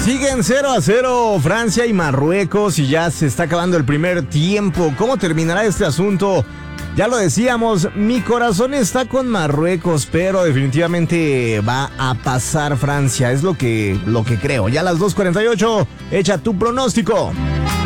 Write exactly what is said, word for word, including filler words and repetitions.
Siguen cero a cero Francia y Marruecos y ya se está acabando el primer tiempo. ¿Cómo terminará este asunto? Ya lo decíamos, mi corazón está con Marruecos, pero definitivamente va a pasar Francia. Es lo que, lo que creo. Ya a las dos cuarenta y ocho, echa tu pronóstico.